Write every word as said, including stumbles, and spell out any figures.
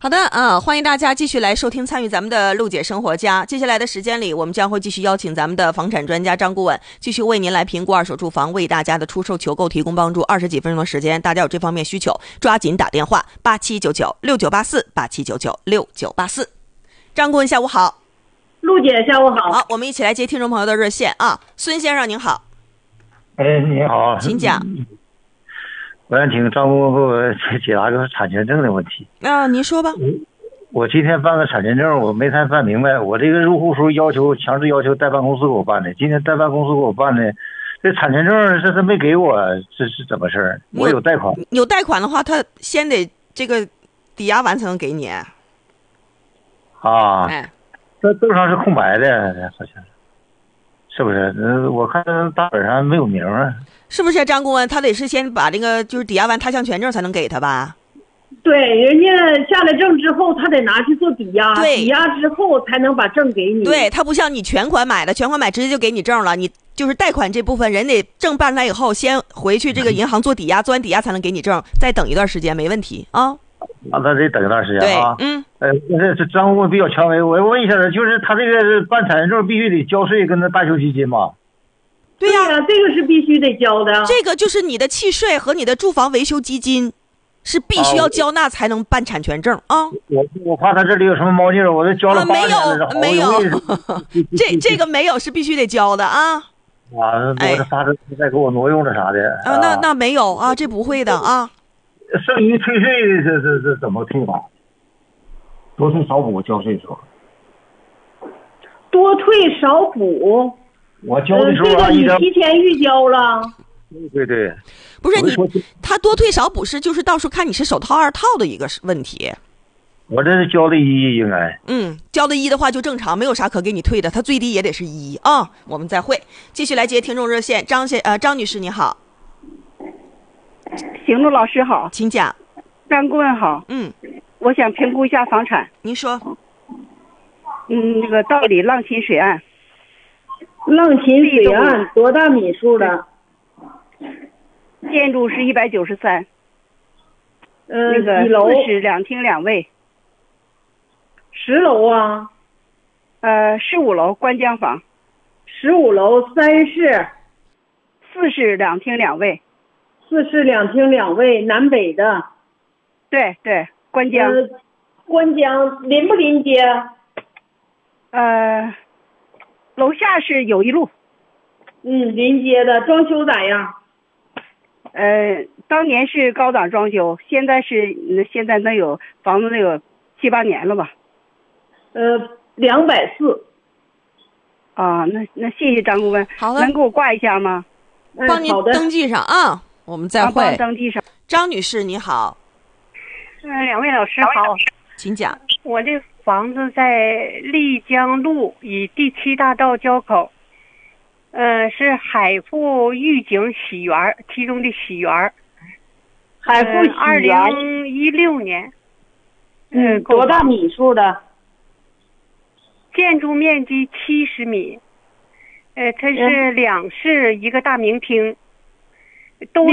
好的，嗯，欢迎大家继续来收听参与咱们的陆姐生活家。接下来的时间里，我们将会继续邀请咱们的房产专家张顾问，继续为您来评估二手住房，为大家的出售求购提供帮助。二十几分钟的时间，大家有这方面需求，抓紧打电话八七九九六九八四八七九九六九八四。张顾问，下午好。 陆姐，下午好。 好，我们一起来接听众朋友的热线啊。孙先生您好。 哎，你好， 请讲。 我想请张顾问给我解答个产权证的问题。 啊，您说吧。 我今天办个产权证，我没太办明白。我这个入户时候要求强制要求代办公司给我办的，今天代办公司给我办的，这产权证这他没给我，这是怎么事儿？我有贷款。 有贷款的话，他先得这个抵押完才能给你。 啊， 哎， 这证上是空白的，好像是不是？呃，我看大本上没有名啊。 是不是张顾问？他得是先把这个就是抵押完他项权证才能给他吧？ 对，人家下了证之后，他得拿去做抵押， 对， 抵押之后才能把证给你。 对，他不像你全款买的，全款买直接就给你证了，你就是贷款这部分人得证办出来以后，先回去这个银行做抵押，做完抵押才能给你证，再等一段时间没问题啊。 啊，那得等一段时间啊。 对，嗯。 呃，这这张顾问比较权威，我问一下，就是他这个办产权证必须得交税跟那大修基金吗？ 对呀、 啊，这个是必须得交的。 这个就是你的契税和你的住房维修基金，是必须要交纳才能办产权证啊。 我我怕他这里有什么猫腻，我都交了八年了， 啊、没有没有，这这个没有是必须得交的啊。 啊，我这发这再给我挪用了啥的啊？那那没有啊，这不会的啊。 剩余退税这这这怎么退法？多退少补交税时候。 多退少补。 我交的时候、 啊呃、这个你提前预交了。 对对对， 不是你，他多退少补是就是到时候看你是首套二套的一个问题。 我这是交的一应该。 嗯，交的一的话就正常，没有啥可给你退的，他最低也得是一啊。我们再会，继续来接听众热线，张先呃张女士你好。 邢路老师好， 请讲。 张顾问好。 嗯， 我想评估一下房产。 您说。 嗯，那个道里浪琴水岸。 浪琴水岸多大米数的？ 建筑是一百九十三。 呃， 那个几楼？ 四室两厅两卫。 十楼啊？ 呃，十五楼观江房。 十五楼三室。 四室两厅两卫。 四室两厅两卫，南北的。 对对，观江。 呃、观江临不临街？ 呃。楼下是有一路。 嗯，临街的。装修咋样？ 呃，当年是高档装修，现在是现在能有房子能有七八年了吧？ 呃，两百四。 啊，那那谢谢张顾问。 好的， 能给我挂一下吗？ 帮您登记上啊。我们再会。 啊、登记上。 张女士你好。 嗯、呃，两位老师好， 请讲。 我这房子在丽江路以第七大道交口，呃，是海富御景喜园其中的喜园。 海富喜园。 二零一六年。 嗯，多大米数的？ 建筑面积七十米，呃，它是两室一个大明厅，都